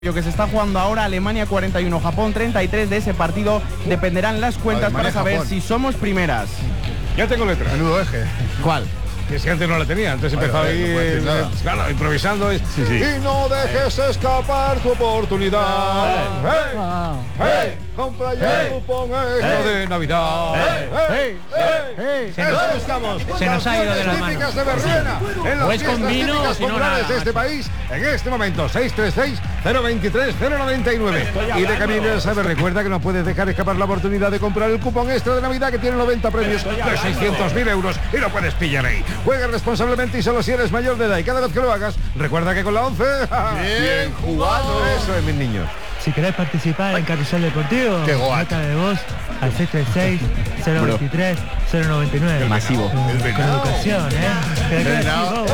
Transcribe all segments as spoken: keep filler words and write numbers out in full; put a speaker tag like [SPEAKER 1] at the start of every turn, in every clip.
[SPEAKER 1] que se está jugando ahora, Alemania cuarenta y uno, Japón treinta y tres. De ese partido dependerán las cuentas Alemania, para saber Japón. si somos primeras.
[SPEAKER 2] Ya tengo letra.
[SPEAKER 3] Menudo eje.
[SPEAKER 1] ¿Cuál?
[SPEAKER 2] Que si antes no la tenía, antes empezaba ahí no eh, claro, improvisando. Sí, sí. Y no dejes escapar tu oportunidad. ¡Hey! ¡Hey! Compra ya el cupón de Navidad. ¡Hey! ¡Hey!
[SPEAKER 4] Se nos,
[SPEAKER 2] estamos.
[SPEAKER 4] Se nos ha ido de las manos.
[SPEAKER 2] De Verbena, en las
[SPEAKER 4] o es con vino o si no nada.
[SPEAKER 2] De este país, en este momento, seis tres seis, cero veintitrés, cero noventa y nueve. Y de camino sabe, recuerda que no puedes dejar escapar la oportunidad de comprar el cupón extra de Navidad que tiene noventa premios de seiscientos mil euros y lo puedes pillar ahí. Juega responsablemente y solo si eres mayor de edad. Y cada vez que lo hagas, recuerda que con la once...
[SPEAKER 3] ¡Bien jugado!
[SPEAKER 2] Eso es, mis niños.
[SPEAKER 5] Si querés participar en Carrusel Deportivo, nota de voz al seis tres seis, cero veintitrés, cero noventa y nueve.
[SPEAKER 1] Masivo.
[SPEAKER 5] Con educación, ¿eh?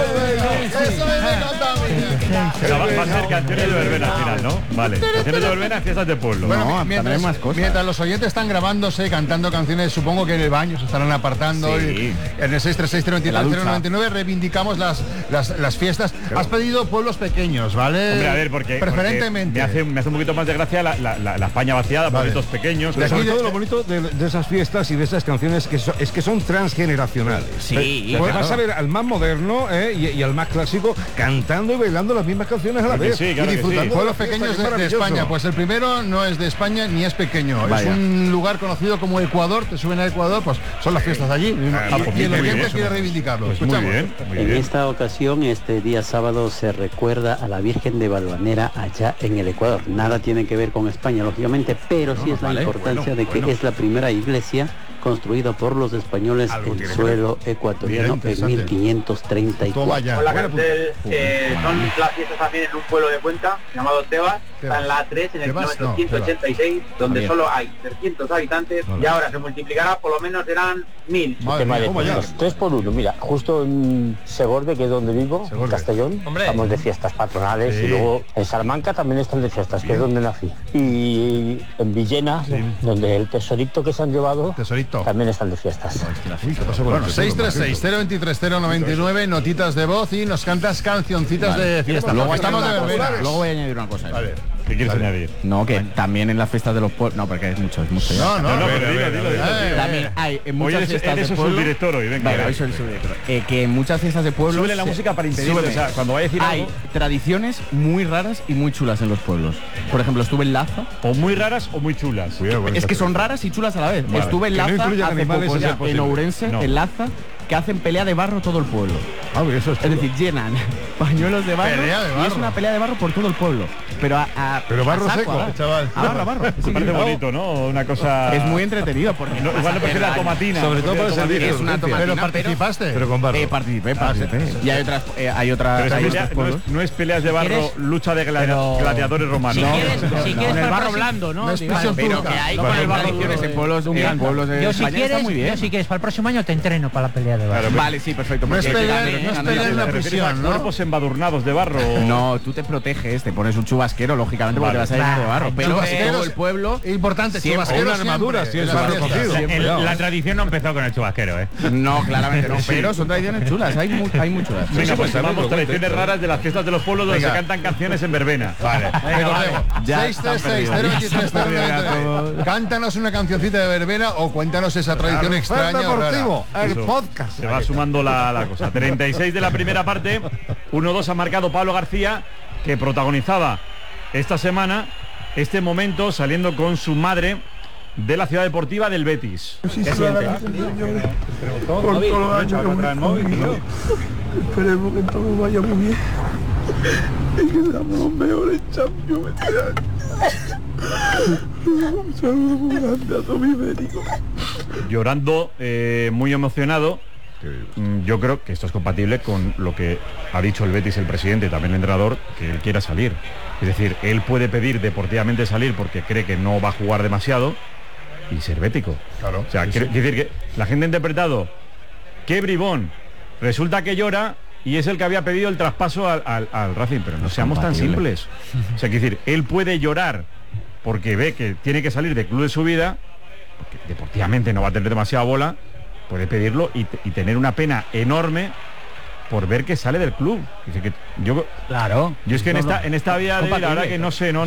[SPEAKER 6] Va a ser canciones de verbena al final, ¿no? Vale. Canciones de verbena, fiestas de pueblo.
[SPEAKER 3] Bueno,
[SPEAKER 1] no,
[SPEAKER 3] mientras,
[SPEAKER 1] más cosas.
[SPEAKER 3] mientras los oyentes están grabándose, cantando canciones, supongo que en el baño se estarán apartando.
[SPEAKER 1] Sí.
[SPEAKER 3] Y en el seis tres seis, cero veintitrés, cero noventa y nueve reivindicamos las, las, las fiestas. Claro. Has pedido pueblos pequeños, ¿vale?
[SPEAKER 6] Hombre, a ver, porque,
[SPEAKER 3] preferentemente.
[SPEAKER 6] Porque me, hace, me hace un poquito más de gracia la, la, la, la España vaciada, vale. Pueblitos pequeños.
[SPEAKER 2] Pero sobre todo lo bonito de, de esas fiestas y de esas canciones que so, es que son transgeneracionales.
[SPEAKER 1] Sí.
[SPEAKER 2] Pues vas a ver al más moderno eh, y, y al más clásico cantando y bailando las mismas canciones a la vez.
[SPEAKER 6] Sí, claro
[SPEAKER 2] y disfrutando
[SPEAKER 6] sí.
[SPEAKER 3] de pueblos pequeños de, de España. Pues el primero no es de España ni es pequeño. Vaya. Es un lugar conocido como Ecuador. Te suben a Ecuador, pues son las fiestas allí. Ah, y, y el oyente quiere reivindicarlo.
[SPEAKER 6] Pues muy bien, muy
[SPEAKER 7] en
[SPEAKER 6] bien.
[SPEAKER 7] esta ocasión, este día sábado, se recuerda a la Virgen de Valvanera allá en el Ecuador. Nada tiene que ver con España, lógicamente, pero sí no, es la vale, importancia bueno, de que bueno. es la primera iglesia construida por los españoles en suelo ecuatoriano en mil quinientos treinta y cuatro.
[SPEAKER 8] Con la cartel, eh, son las fiestas también en un pueblo de Cuenca llamado Tebas, está en la A tres en el kilómetro ciento ochenta y seis, no, donde María. solo hay trescientos habitantes vale. y ahora se multiplicará, por lo menos serán mil.
[SPEAKER 9] tres por uno, mira, justo en Segorbe, que es donde vivo, Segorbe. en Castellón, Hombre. estamos de fiestas patronales sí. y luego en Salamanca también están de fiestas, que sí. es donde nací. Y en Villena, sí. donde el tesorito que se han llevado, tesorito. también están de fiestas.
[SPEAKER 3] Bueno, seis tres seis, cero veintitrés, cero noventa y nueve, notitas de voz y nos cantas cancioncitas vale. de fiesta.
[SPEAKER 1] Luego,
[SPEAKER 3] estamos de verbena.
[SPEAKER 1] Luego voy a añadir una cosa.
[SPEAKER 3] A ver.
[SPEAKER 6] ¿Qué quieres
[SPEAKER 3] vale.
[SPEAKER 6] añadir?
[SPEAKER 1] No, que vale. también en las fiestas de los pueblos... No, porque es mucho, es mucho.
[SPEAKER 3] No, no, no,
[SPEAKER 6] no, pero dilo, dilo, dilo.
[SPEAKER 1] También hay en muchas
[SPEAKER 6] Oye,
[SPEAKER 1] fiestas
[SPEAKER 6] eres
[SPEAKER 1] de pueblo...
[SPEAKER 6] subdirector hoy, venga.
[SPEAKER 1] Vale, hoy soy el subdirector. Eh, que en muchas fiestas de pueblo...
[SPEAKER 6] Súbele la música para impedirlo, o sea, cuando vaya a decir
[SPEAKER 1] hay
[SPEAKER 6] algo...
[SPEAKER 1] tradiciones muy raras y muy chulas en los pueblos. Por ejemplo, estuve en Laza...
[SPEAKER 6] O muy raras o muy chulas.
[SPEAKER 1] Cuidado, es que son raras y chulas a la vez. Vale. Estuve en Laza no hace poco ya, en Ourense, no. en Laza, que hacen pelea de barro todo el pueblo.
[SPEAKER 2] Ah, eso es,
[SPEAKER 1] es decir, llenan pañuelos de barro,
[SPEAKER 3] de barro
[SPEAKER 1] y es una pelea de barro por todo el pueblo. Pero a, a
[SPEAKER 2] pero barro
[SPEAKER 1] a saco,
[SPEAKER 2] seco,
[SPEAKER 1] a,
[SPEAKER 2] chaval.
[SPEAKER 1] A barro, a barro.
[SPEAKER 6] Sí, parece bonito, ¿no? Una cosa...
[SPEAKER 1] Es muy entretenido porque...
[SPEAKER 6] No, igual no parece la tomatina.
[SPEAKER 2] Sobre todo para servir.
[SPEAKER 1] Es una tomatina.
[SPEAKER 3] Pero participaste.
[SPEAKER 2] Pero con barro.
[SPEAKER 1] Eh, participé, participé. Ah, sí. Y hay otras... Eh, hay otras...
[SPEAKER 6] Pero hay pelea, no, es, no es peleas de barro, lucha de gladi gladiadores romanos.
[SPEAKER 4] Si
[SPEAKER 6] no,
[SPEAKER 4] quieres,
[SPEAKER 6] no,
[SPEAKER 4] si
[SPEAKER 6] no,
[SPEAKER 4] quieres
[SPEAKER 6] no,
[SPEAKER 4] el barro blando, ¿no?
[SPEAKER 1] Pero que hay con el barro en pueblos en pueblos de España está muy bien.
[SPEAKER 4] Yo si quieres para el próximo año te entreno para la pelea de barro.
[SPEAKER 1] Vale, sí, perfecto.
[SPEAKER 3] No es pelear en la prisión, ¿no?
[SPEAKER 6] Cuerpos embadurnados de barro.
[SPEAKER 1] No, tú te proteges, te pones un chubasquero, lógicamente, porque te vas a llenar de barro. Pero todo el pueblo...
[SPEAKER 3] Importante, chubasquero
[SPEAKER 2] armadura, si es barro cocido.
[SPEAKER 6] La tradición no empezó con el chubasquero, ¿eh?
[SPEAKER 1] No, claramente no, pero son tradiciones chulas, hay muy chulas.
[SPEAKER 6] Venga, pues llamamos tradiciones raras de las fiestas de los pueblos donde se cantan canciones en verbena. Vale.
[SPEAKER 3] seis tres seis, cero veintitrés, cero noventa y nueve. Cántanos una cancioncita de verbena o cuéntanos esa tradición extraña.
[SPEAKER 2] Deportivo, el podcast.
[SPEAKER 6] Se va sumando la, la cosa. treinta y seis de la primera parte, uno dos ha marcado Pablo García, que protagonizaba esta semana este momento saliendo con su madre de la ciudad deportiva del Betis.
[SPEAKER 10] Sí, ¿Qué siente? Por todos los años que hemos vivido, esperemos que todo vaya muy bien y que seamos los mejores champions este año. Un saludo muy grande a todo mi médico.
[SPEAKER 6] Llorando, eh, muy emocionado. Yo creo que esto es compatible con lo que ha dicho el Betis, el presidente, también el entrenador, que él quiera salir. Es decir, él puede pedir deportivamente salir porque cree que no va a jugar demasiado y ser bético.
[SPEAKER 3] Claro.
[SPEAKER 6] O sea, sí, quiere sí. decir que la gente ha interpretado qué bribón, resulta que llora y es el que había pedido el traspaso al, al, al Racing, pero no, no seamos tan simples. O sea, quiere decir, él puede llorar porque ve que tiene que salir del club de su vida, porque deportivamente no va a tener demasiada bola, puede pedirlo y, y tener una pena enorme por ver que sale del club. Dice que yo,
[SPEAKER 1] claro.
[SPEAKER 6] Yo es que
[SPEAKER 1] no,
[SPEAKER 6] en esta
[SPEAKER 1] no.
[SPEAKER 6] en esta vía de la verdad que no sé, no